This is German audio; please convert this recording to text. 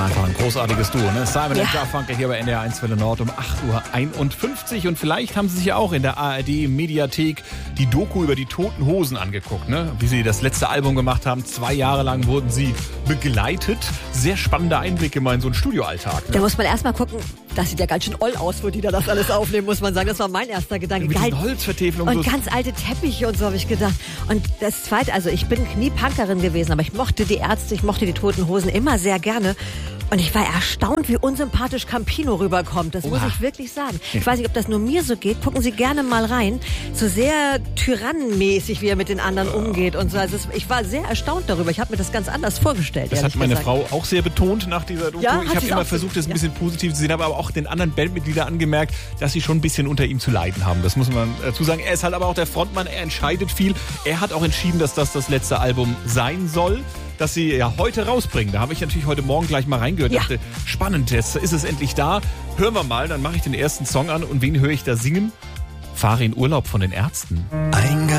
Einfach ein großartiges Duo, ne? Simon und Garfunkel hier bei NDR 1 Welle Nord um 8:51 Uhr. Und vielleicht haben Sie sich ja auch in der ARD-Mediathek die Doku über die Toten Hosen angeguckt, ne? Wie sie das letzte Album gemacht haben. 2 Jahre lang wurden sie begleitet. Sehr spannende Einblicke mal in so einen Studioalltag. Ne? Da muss man erstmal gucken, das sieht ja ganz schön oll aus, wo die da das alles aufnehmen, muss man sagen. Das war mein erster Gedanke. Mit diesen Holzvertäfelungen. Und so ganz alte Teppiche und so habe ich gedacht. Und das Zweite, also ich bin nie Punkerin gewesen, aber ich mochte die Ärzte, ich mochte die Toten Hosen immer sehr gerne. Und ich war erstaunt, wie unsympathisch Campino rüberkommt. Das muss ich wirklich sagen. Ich weiß nicht, ob das nur mir so geht. Gucken Sie gerne mal rein. So sehr tyrannenmäßig, wie er mit den anderen umgeht und so. Also ich war sehr erstaunt darüber. Ich habe mir das ganz anders vorgestellt. Das hat meine Frau auch sehr betont nach dieser Doku. Ja, ich habe immer versucht, das ein bisschen positiv zu sehen, habe aber auch den anderen Bandmitgliedern angemerkt, dass sie schon ein bisschen unter ihm zu leiden haben. Das muss man dazu sagen. Er ist halt aber auch der Frontmann. Er entscheidet viel. Er hat auch entschieden, dass das letzte Album sein soll, das sie ja heute rausbringen. Da habe ich natürlich heute Morgen gleich mal reingehört. Dachte, spannend, jetzt ist es endlich da. Hören wir mal, dann mache ich den ersten Song an. Und wen höre ich da singen? Fahre in Urlaub von den Ärzten.